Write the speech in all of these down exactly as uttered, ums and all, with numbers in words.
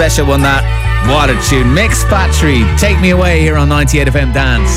special one, that. What a tune. Mixed Battery, Take Me Away here on ninety-eight F M Dance.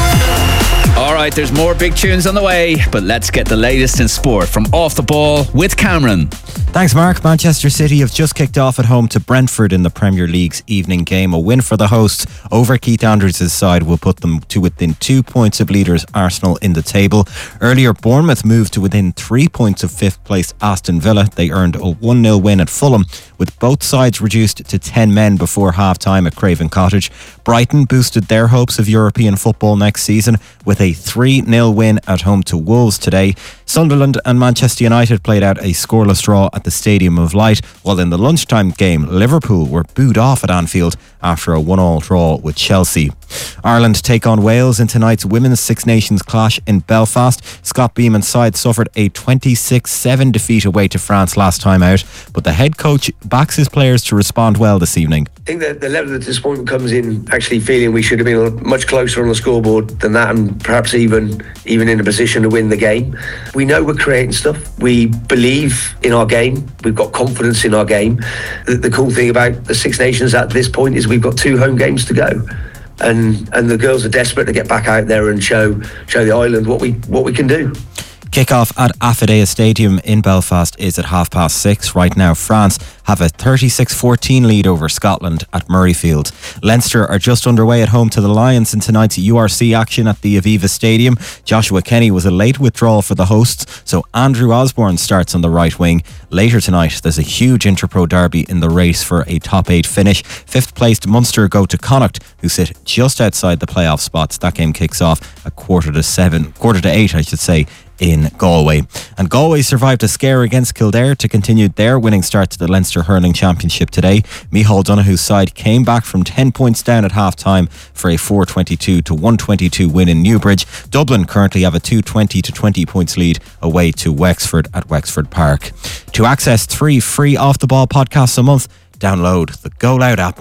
Alright, there's more big tunes on the way, but let's get the latest in sport from Off the Ball with Cameron. Thanks, Mark. Manchester City have just kicked off at home to Brentford in the Premier League's evening game. A win for the hosts over Keith Andrews' side will put them to within two points of leaders Arsenal in the table. Earlier, Bournemouth moved to within three points of fifth place Aston Villa. They earned a one nil win at Fulham, with both sides reduced to ten men before half-time at Craven Cottage. Brighton boosted their hopes of European football next season with a three nil win at home to Wolves today. Sunderland and Manchester United played out a scoreless draw at the Stadium of Light, while in the lunchtime game, Liverpool were booed off at Anfield after a one all draw with Chelsea. Ireland take on Wales in tonight's Women's Six Nations clash in Belfast. Scott Beeman's side suffered a twenty-six seven defeat away to France last time out, but the head coach backs his players to respond well this evening. I think that the level of disappointment comes in actually feeling we should have been much closer on the scoreboard than that, and perhaps even even in a position to win the game. We know we're creating stuff. We believe in our game. We've got confidence in our game. The, the cool thing about the Six Nations at this point is we've got two home games to go. And and the girls are desperate to get back out there and show show the island what we what we can do. Kick-off at Affidea Stadium in Belfast is at half past six. Right now, France have a thirty-six fourteen lead over Scotland at Murrayfield. Leinster are just underway at home to the Lions in tonight's U R C action at the Aviva Stadium. Joshua Kenny was a late withdrawal for the hosts, so Andrew Osborne starts on the right wing. Later tonight, there's a huge Interpro derby in the race for a top eight finish. Fifth placed Munster go to Connacht, who sit just outside the playoff spots. That game kicks off at quarter to seven, quarter to eight, I should say, in Galway. And Galway survived a scare against Kildare to continue their winning start to the Leinster Hurling Championship today. Micheál Donoghue's side came back from ten points down at half-time for a four twenty-two to one twenty-two win in Newbridge. Dublin currently have a two twenty to twenty points lead away to Wexford at Wexford Park. To access three free Off the Ball podcasts a month, download the Go Loud app.